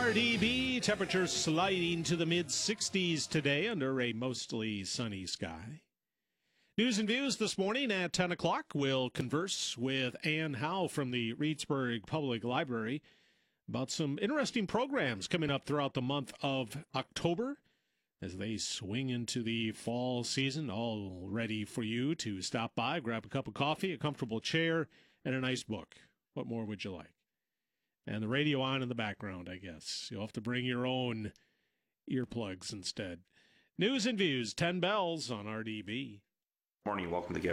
RDB, temperatures sliding to the mid-60s today under a mostly sunny sky. News and views this morning at 10 o'clock. We'll converse with Ann Howe from the Reedsburg Public Library about some interesting programs coming up throughout the month of October as they swing into the fall season, all ready for you to stop by, grab a cup of coffee, a comfortable chair, and a nice book. What more would you like? And the radio on in the background, I guess. You'll have to bring your own earplugs instead. News and views, 10 bells on RDB. Morning, welcome to